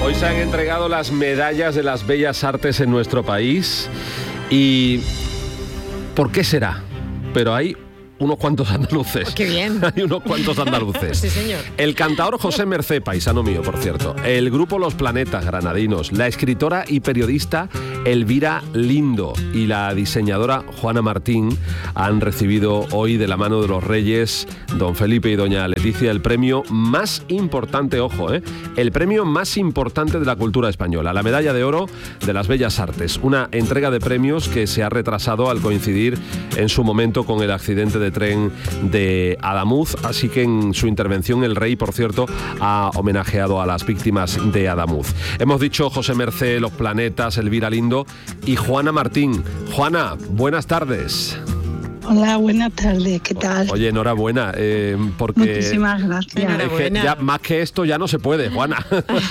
Hoy se han entregado las medallas de las bellas artes en nuestro país. ¿Y por qué será? Pero hay unos cuantos andaluces. ¡Qué bien! Hay unos cuantos andaluces. Sí, señor. El cantaor José Mercé, paisano mío, por cierto. El grupo Los Planetas, granadinos. La escritora y periodista Elvira Lindo y la diseñadora Juana Martín han recibido hoy de la mano de los Reyes, don Felipe y doña Leticia, el premio más importante, ojo, el premio más importante de la cultura española, la medalla de oro de las Bellas Artes. Una entrega de premios que se ha retrasado al coincidir en su momento con el accidente de tren de Adamuz, así que en su intervención el rey, por cierto, ha homenajeado a las víctimas de Adamuz. Hemos dicho José Mercé, Los Planetas, Elvira Lindo y Juana Martín. Juana, buenas tardes. Hola, buenas tardes, ¿qué tal? Oye, enhorabuena, porque... Muchísimas gracias. Es que ya, más que esto ya no se puede, Juana.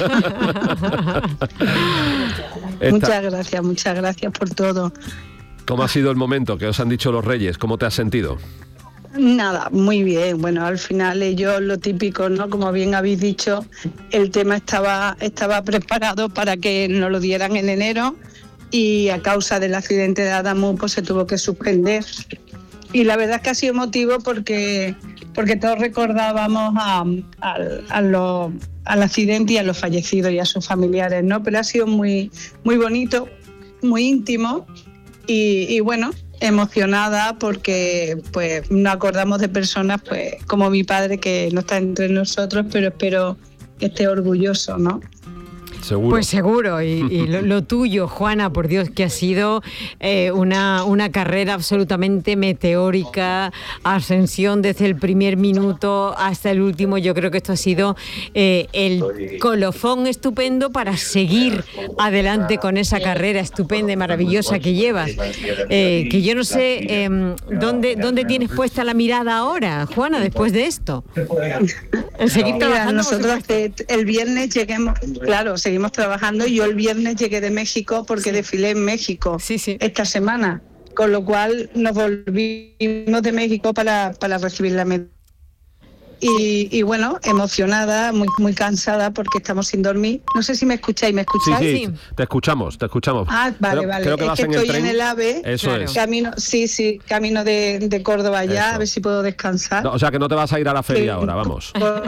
Muchas gracias por todo. ¿Cómo ha sido el momento que os han dicho los Reyes? ¿Cómo te has sentido? Nada, muy bien. Bueno, al final ellos lo típico, ¿no? Como bien habéis dicho, el tema estaba preparado para que nos lo dieran en enero y a causa del accidente de Adamuz pues se tuvo que suspender. Y la verdad es que ha sido emotivo porque todos recordábamos al accidente y a los fallecidos y a sus familiares, ¿no? Pero ha sido muy, muy bonito, muy íntimo y bueno, emocionada porque pues nos acordamos de personas pues como mi padre que no está entre nosotros, pero espero que esté orgulloso, ¿no? Seguro. Pues seguro, y lo tuyo, Juana, por Dios, que ha sido una carrera absolutamente meteórica, ascensión desde el primer minuto hasta el último. Yo creo que esto ha sido el colofón estupendo para seguir adelante con esa carrera estupenda y maravillosa que llevas. Que yo no sé dónde tienes puesta la mirada ahora, Juana, después de esto. Seguir trabajando. Nosotros el viernes lleguemos, claro, seguimos trabajando. Yo el viernes llegué de México porque desfilé en México esta semana, con lo cual nos volvimos de México para recibir la medalla. Y bueno, emocionada, muy, muy cansada porque estamos sin dormir. No sé si me escucháis, ¿me escucháis? Sí, te escuchamos. Ah, vale. Creo que es vas que en estoy el tren. En el AVE. Eso claro. es. Camino de Córdoba allá, Eso. a ver si puedo descansar. No, o sea que no te vas a ir a la feria ahora, vamos.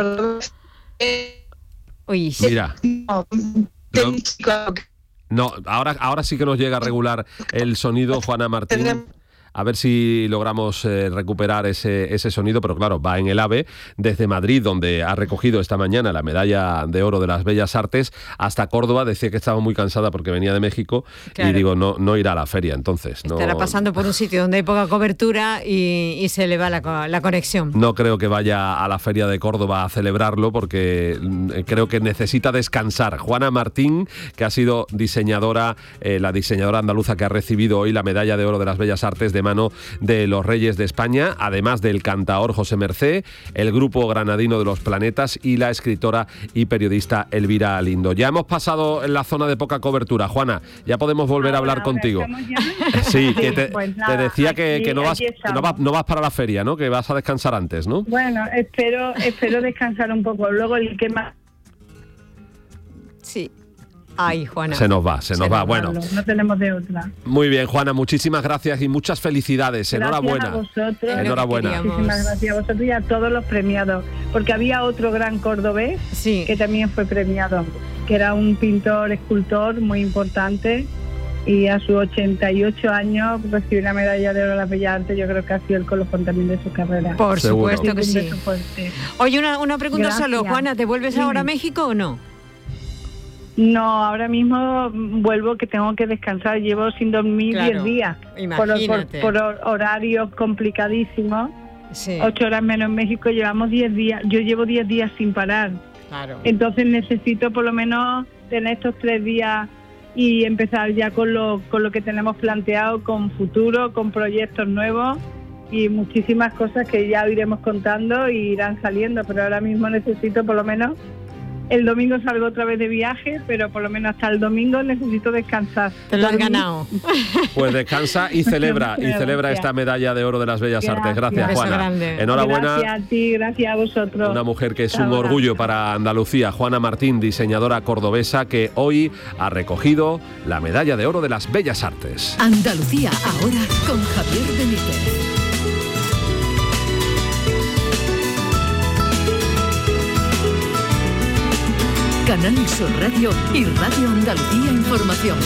Uy, Mira. No, ahora sí que nos llega a regular el sonido, Juana Martín. A ver si logramos recuperar ese sonido, pero claro, va en el AVE desde Madrid, donde ha recogido esta mañana la medalla de oro de las Bellas Artes, hasta Córdoba. Decía que estaba muy cansada porque venía de México, claro. Y digo, no irá a la feria, entonces. Estará pasando por un sitio donde hay poca cobertura y se le va la conexión. No creo que vaya a la feria de Córdoba a celebrarlo porque creo que necesita descansar. Juana Martín, que ha sido diseñadora, la diseñadora andaluza que ha recibido hoy la medalla de oro de las Bellas Artes de mano de los Reyes de España, además del cantaor José Mercé, el grupo granadino de Los Planetas y la escritora y periodista Elvira Lindo. Ya hemos pasado en la zona de poca cobertura, Juana, ya podemos volver a hablar contigo. Sí, que te decía que no vas para la feria, ¿no? Que vas a descansar antes, ¿no? Bueno, espero descansar un poco. Luego el que más... Sí. Ay, Juana. Se nos va. Bueno, no tenemos de otra. Muy bien, Juana, muchísimas gracias y muchas felicidades. Enhorabuena. Gracias a vosotros. Enhorabuena. Muchísimas gracias a vosotros y a todos los premiados. Porque había otro gran cordobés que también fue premiado, que era un pintor, escultor muy importante. Y a sus 88 años recibió la medalla de oro de las Bellas Artes. Yo creo que ha sido el colofón también de su carrera. Por supuesto que sí. Oye, una pregunta solo, Juana, ¿te vuelves ahora a México o no? No, ahora mismo vuelvo, que tengo que descansar. Llevo sin dormir 10 días. Imagínate. Por horarios complicadísimos. Sí. 8 horas menos en México, llevamos 10 días. Yo llevo 10 días sin parar. Claro. Entonces necesito por lo menos tener estos 3 días y empezar ya con lo que tenemos planteado, con futuro, con proyectos nuevos y muchísimas cosas que ya iremos contando y irán saliendo. Pero ahora mismo necesito por lo menos El domingo salgo otra vez de viaje, pero por lo menos hasta el domingo necesito descansar. Te lo has ganado. Pues descansa y celebra esta medalla de oro de las Bellas Artes. Gracias, Juana. Enhorabuena. Gracias a ti, gracias a vosotros. Una mujer que es un orgullo para Andalucía, Juana Martín, diseñadora cordobesa, que hoy ha recogido la medalla de oro de las Bellas Artes. Andalucía ahora con Javier Benítez. Canal Sur Radio y Radio Andalucía Información.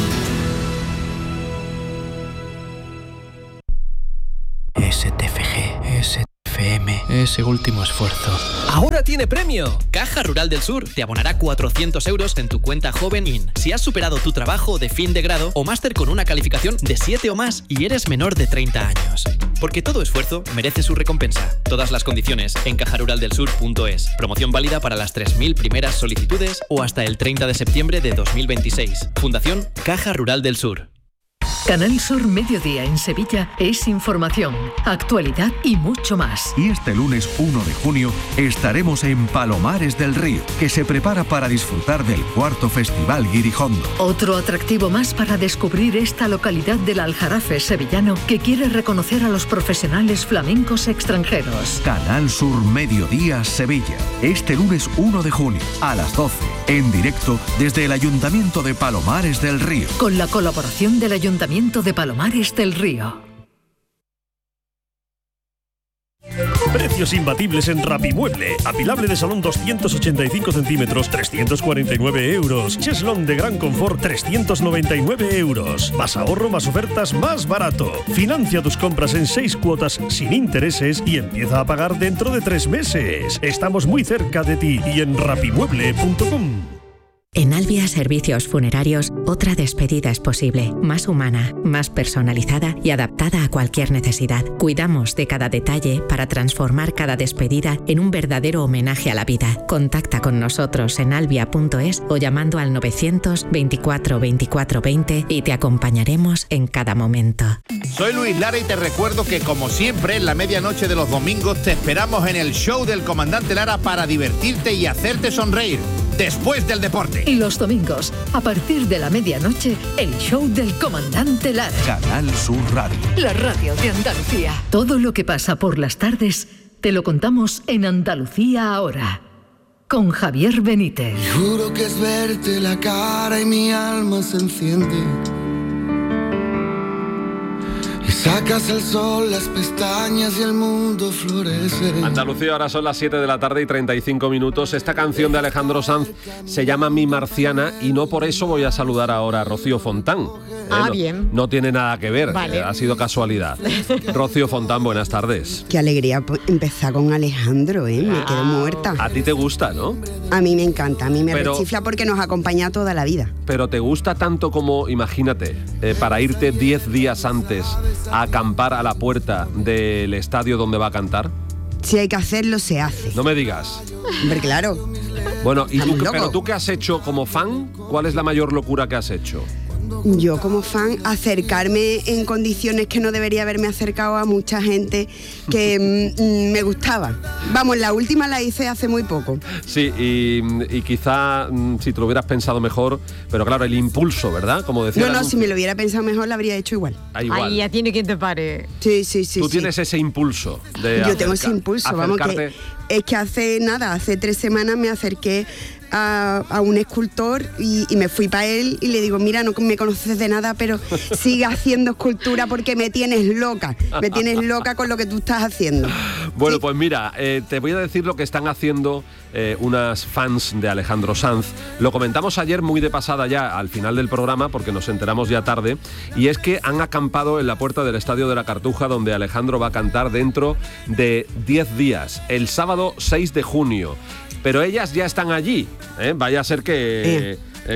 STFG, STFM, ese último esfuerzo. ¡Ahora tiene premio! Caja Rural del Sur te abonará 400 euros en tu cuenta Joven In si has superado tu trabajo de fin de grado o máster con una calificación de 7 o más y eres menor de 30 años. Porque todo esfuerzo merece su recompensa. Todas las condiciones en cajaruraldelsur.es. Promoción válida para las 3.000 primeras solicitudes o hasta el 30 de septiembre de 2026. Fundación Caja Rural del Sur. Canal Sur Mediodía en Sevilla es información, actualidad y mucho más. Y este lunes 1 de junio estaremos en Palomares del Río, que se prepara para disfrutar del 4º Festival Guirijondo. Otro atractivo más para descubrir esta localidad del Aljarafe sevillano que quiere reconocer a los profesionales flamencos extranjeros. Canal Sur Mediodía Sevilla, este lunes 1 de junio a las 12, en directo desde el Ayuntamiento de Palomares del Río. Con la colaboración del Ayuntamiento de Palomares del Río. Precios imbatibles en Rapimueble. Apilable de salón 285 centímetros, 349 euros. Cheslón de gran confort, 399 euros. Más ahorro, más ofertas, más barato. Financia tus compras en 6 cuotas sin intereses y empieza a pagar dentro de 3 meses. Estamos muy cerca de ti y en rapimueble.com. En Albia Servicios Funerarios, otra despedida es posible, más humana, más personalizada y adaptada a cualquier necesidad. Cuidamos de cada detalle para transformar cada despedida en un verdadero homenaje a la vida. Contacta con nosotros en albia.es o llamando al 924 24 20 y te acompañaremos en cada momento. Soy Luis Lara y te recuerdo que, como siempre, en la medianoche de los domingos te esperamos en el show del Comandante Lara para divertirte y hacerte sonreír después del deporte. Y los domingos, a partir de la medianoche, el show del Comandante Lara. Canal Sur Radio. La radio de Andalucía. Todo lo que pasa por las tardes te lo contamos en Andalucía ahora. Con Javier Benítez. Juro que es verte la cara y mi alma se enciende. Y sacas el sol, las pestañas y el mundo florece. Andalucía, ahora son las 7 de la tarde y 35 minutos. Esta canción de Alejandro Sanz se llama Mi Marciana y no por eso voy a saludar ahora a Rocío Fontán. Bien. No tiene nada que ver, vale. Ha sido casualidad. Rocío Fontán, buenas tardes. Qué alegría empezar con Alejandro, me quedo muerta. A ti te gusta, ¿no? A mí me encanta, a mí me rechifla porque nos acompaña toda la vida. Pero te gusta tanto como, imagínate, para irte 10 días antes a acampar a la puerta del estadio donde va a cantar. Si hay que hacerlo, se hace. No me digas. Hombre, claro. Bueno, pero tú, ¿qué has hecho como fan? ¿Cuál es la mayor locura que has hecho? Yo como fan, acercarme en condiciones que no debería haberme acercado a mucha gente que me gustaba. Vamos, la última la hice hace muy poco. Sí, y quizá si te lo hubieras pensado mejor, pero claro, el impulso, ¿verdad? Como decía. No, si me lo hubiera pensado mejor, lo habría hecho igual. Ahí ya tiene quien te pare. Sí. Tú tienes ese impulso de Yo tengo ese impulso, vamos, que es que hace 3 semanas me acerqué a un escultor y me fui para él y le digo, mira, no me conoces de nada, pero sigue haciendo escultura porque me tienes loca con lo que tú estás haciendo. Bueno, ¿sí? Pues mira, te voy a decir lo que están haciendo unas fans de Alejandro Sanz. Lo comentamos ayer muy de pasada ya al final del programa porque nos enteramos ya tarde, y es que han acampado en la puerta del Estadio de la Cartuja, donde Alejandro va a cantar dentro de 10 días, el sábado 6 de junio. Pero ellas ya están allí, vaya a ser que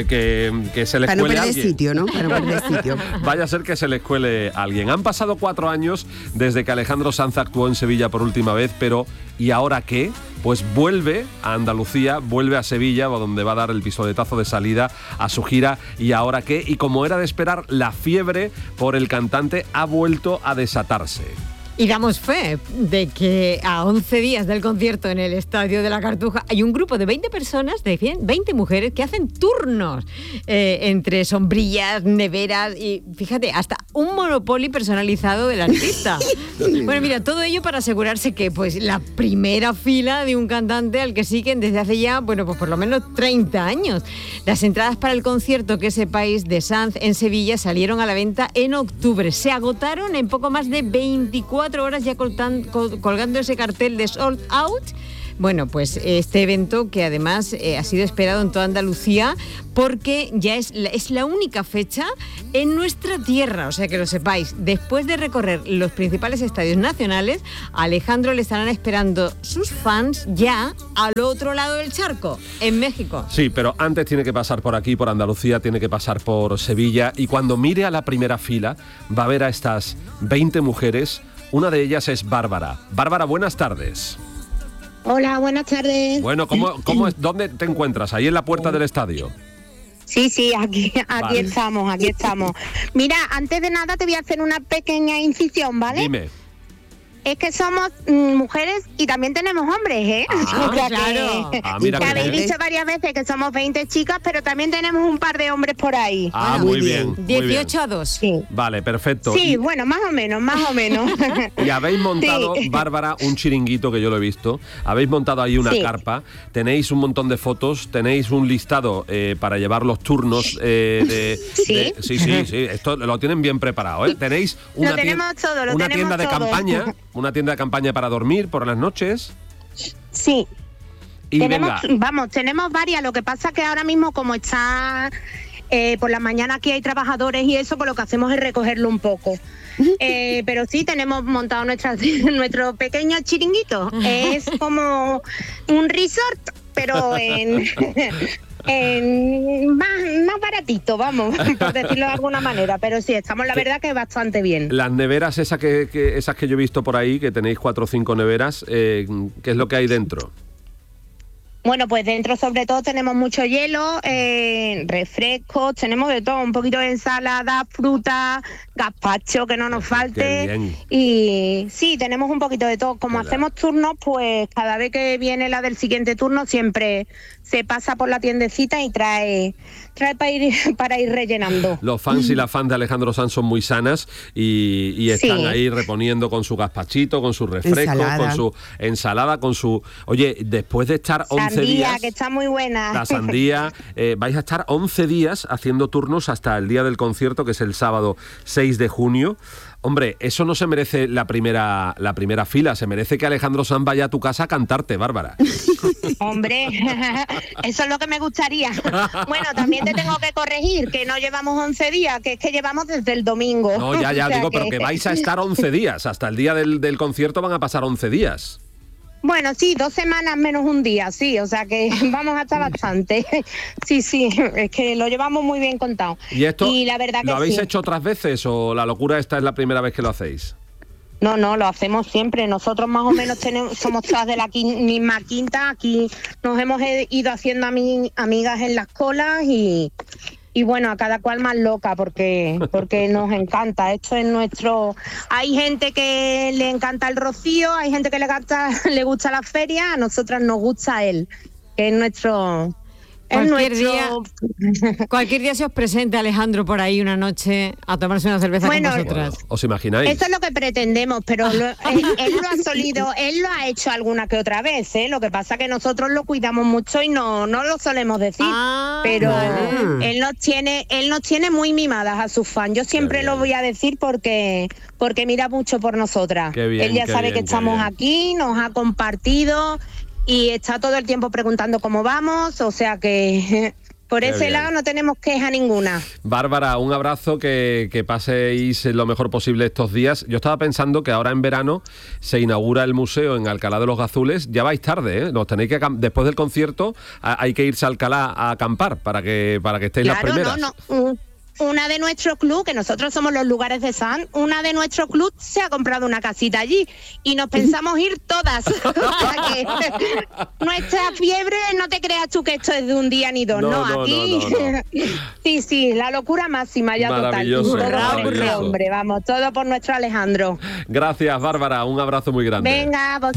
se les cuele alguien. Sitio, ¿no? Para no perder sitio. Vaya a ser que se les cuele alguien. Han pasado 4 años desde que Alejandro Sanz actuó en Sevilla por última vez, pero ¿y ahora qué? Pues vuelve a Andalucía, vuelve a Sevilla, donde va a dar el pistoletazo de salida a su gira ¿Y ahora qué? Y como era de esperar, la fiebre por el cantante ha vuelto a desatarse. Y damos fe de que a 11 días del concierto en el Estadio de la Cartuja hay un grupo de 20 personas, de 20 mujeres que hacen turnos entre sombrillas, neveras y, fíjate, hasta un Monopoly personalizado del artista. Bueno, mira, todo ello para asegurarse que pues la primera fila de un cantante al que siguen desde hace ya, bueno, pues por lo menos 30 años. Las entradas para el concierto que sepáis de Sanz en Sevilla salieron a la venta en octubre. Se agotaron en poco más de 24 horas ya colgando ese cartel de sold out. Bueno, pues este evento que además ha sido esperado en toda Andalucía porque ya es la única fecha en nuestra tierra, o sea que lo sepáis. Después de recorrer los principales estadios nacionales, a Alejandro le estarán esperando sus fans ya al otro lado del charco, en México. Sí, pero antes tiene que pasar por aquí, por Andalucía, tiene que pasar por Sevilla, y cuando mire a la primera fila va a ver a estas 20 mujeres. Una de ellas es Bárbara. Bárbara, buenas tardes. Hola, buenas tardes. Bueno, ¿dónde te encuentras? ¿Ahí en la puerta del estadio? Sí, aquí Vale. estamos. Mira, antes de nada te voy a hacer una pequeña incisión, ¿vale? Dime. Es que somos mujeres y también tenemos hombres, ¿eh? Ah, o sea claro. Mira que qué habéis bien. dicho varias veces que somos 20 chicas, pero también tenemos un par de hombres por ahí. Ah, muy bien. 18 a 2. Sí. Vale, perfecto. Sí, bueno, más o menos. Y habéis montado, Sí. Bárbara, un chiringuito que yo lo he visto. Habéis montado ahí una Sí. carpa. Tenéis un montón de fotos. Tenéis un listado para llevar los turnos. ¿Sí? Sí. Esto lo tienen bien preparado, ¿eh? Tenéis una, Lo tenemos todo, lo una tenemos tienda de todo. campaña. Una tienda de campaña para dormir por las noches. Sí. Y tenemos venga. varias. Lo que pasa es que ahora mismo, como está por la mañana aquí hay trabajadores y eso, pues lo que hacemos es recogerlo un poco. Pero sí, tenemos montado nuestro pequeño chiringuito. Es como un resort, pero más baratito, vamos, por decirlo de alguna manera. Pero sí, estamos la verdad que bastante bien. Las neveras esas que yo he visto por ahí, que tenéis 4 o 5 neveras, ¿qué es lo que hay dentro? Bueno, pues dentro sobre todo tenemos mucho hielo, refrescos, tenemos de todo, un poquito de ensalada, fruta, gazpacho, que no nos falte. Qué bien. Y sí, tenemos un poquito de todo. Como hacemos turnos, pues cada vez que viene la del siguiente turno siempre se pasa por la tiendecita y trae para ir rellenando. Los fans y las fans de Alejandro Sanz son muy sanas y están Sí. ahí reponiendo con su gazpachito, con su refresco, Ensalada. con su ensalada, con su... Oye, después de estar 11 Sandía, días... que está muy buena. La sandía, vais a estar 11 días haciendo turnos hasta el día del concierto, que es el sábado 6 de junio. Hombre, eso no se merece la primera fila, se merece que Alejandro Sanz vaya a tu casa a cantarte, Bárbara. Hombre, eso es lo que me gustaría. Bueno, también te tengo que corregir, que no llevamos 11 días, que es que llevamos desde el domingo. No, ya O sea digo, pero que vais a estar 11 días, hasta el día del concierto van a pasar 11 días. Bueno, sí, 2 semanas menos un día, sí, o sea que vamos a estar bastante. Sí, es que lo llevamos muy bien contado. ¿Y esto la verdad que lo habéis sí. hecho otras veces o la locura esta es la primera vez que lo hacéis? No, lo hacemos siempre. Nosotros más o menos somos todas de la misma quinta. Aquí nos hemos ido haciendo amigas en las colas y bueno, a cada cual más loca porque nos encanta. Esto es nuestro... Hay gente que le encanta el rocío, hay gente que le gusta la feria, a nosotras nos gusta él, que es nuestro... Cualquier día se os presenta Alejandro por ahí una noche a tomarse una cerveza con vosotras. ¿Os imagináis? Eso es lo que pretendemos, pero él lo ha solido, él lo ha hecho alguna que otra vez, ¿eh? Lo que pasa que nosotros lo cuidamos mucho y no lo solemos decir, pero vale. él nos tiene muy mimadas a sus fans. Yo siempre lo voy a decir porque mira mucho por nosotras. Qué bien, él ya qué sabe bien, que qué estamos bien. aquí, nos ha compartido y está todo el tiempo preguntando cómo vamos, o sea que por Qué ese bien. lado no tenemos queja ninguna. Bárbara, un abrazo, que paséis lo mejor posible estos días. Yo estaba pensando que ahora en verano se inaugura el museo en Alcalá de los Gazules. Ya vais tarde, ¿eh? Nos tenéis que después del concierto hay que irse a Alcalá a acampar para que estéis las primeras. una de nuestro club, que nosotros somos los Lugares de San, una de nuestro club se ha comprado una casita allí y nos pensamos ir todas. O sea que nuestra fiebre, no te creas tú que esto es de un día ni dos, no, aquí sí, la locura máxima ya total. Todo hombre, vamos, todo por nuestro Alejandro. Gracias, Bárbara, un abrazo muy grande. Venga,